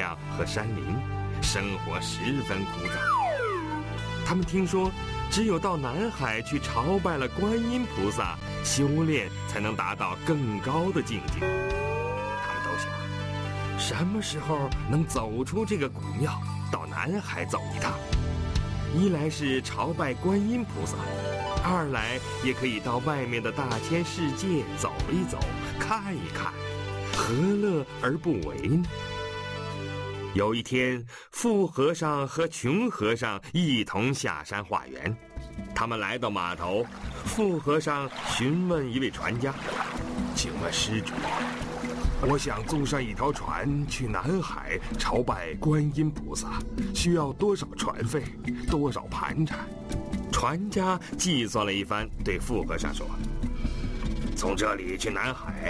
亮和山林，生活十分枯燥。他们听说，只有到南海去朝拜了观音菩萨，修炼才能达到更高的境界。他们都想，什么时候能走出这个古庙，到南海走一趟？一来是朝拜观音菩萨，二来也可以到外面的大千世界走一走，看一看，何乐而不为呢？有一天，富和尚和穷和尚一同下山化缘。他们来到码头，富和尚询问一位船家：“请问施主，我想租上一条船去南海朝拜观音菩萨，需要多少船费，多少盘缠？”船家计算了一番，对富和尚说：“从这里去南海